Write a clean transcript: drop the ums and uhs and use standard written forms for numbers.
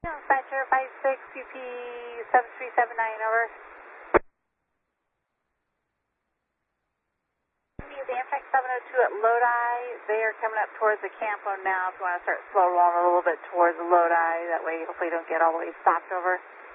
Dispatcher 56 UP 7379, over. The Amtrak 702 at Lodi, they are coming up towards the Campo now. If you want to start slow rolling a little bit towards Lodi, that way hopefully you don't get all the way stopped over.